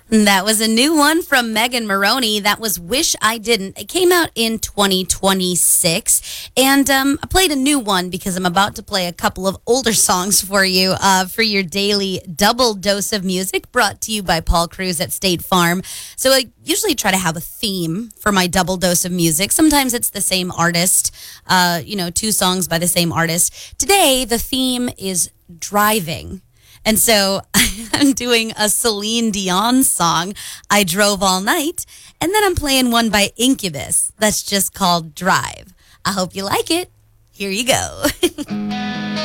That was a new one from Megan Maroney. That was Wish I Didn't. It came out in 2026. And I played a new one because I'm about to play a couple of older songs for you for your daily double dose of music brought to you by Paul Cruz at State Farm. So I usually try to have a theme for my double dose of music. Sometimes it's the same artist, two songs by the same artist. Today, the theme is driving. And so I'm doing a Celine Dion song, I Drove All Night, and then I'm playing one by Incubus that's just called Drive. I hope you like it. Here you go.